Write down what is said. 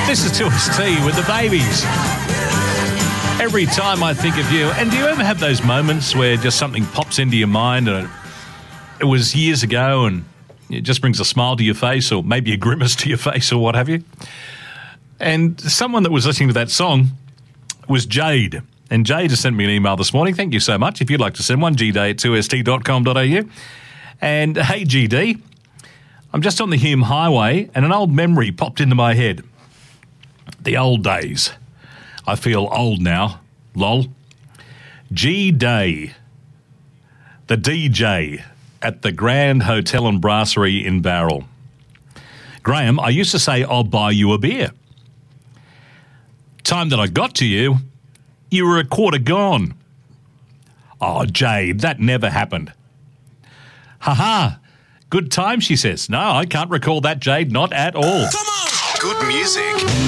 This is 2ST with the Babies. Every time I think of you, and do you ever have those moments where just something pops into your mind and it was years ago and it just brings a smile to your face or maybe a grimace to your face or what have you? And someone that was listening to that song was Jade. And Jade has sent me an email this morning. Thank you so much. If you'd like to send one, gday@2st.com.au. And hey, GD, I'm just on the Hume Highway and an old memory popped into my head. The old days. I feel old now. Lol. G-Day, the DJ at the Grand Hotel and Brasserie in Barrel. Graham, I used to say, I'll buy you a beer. Time that I got to you, you were a quarter gone. Oh, Jade, that never happened. Ha-ha. Good time, she says. No, I can't recall that, Jade, not at all. Come on! Good music.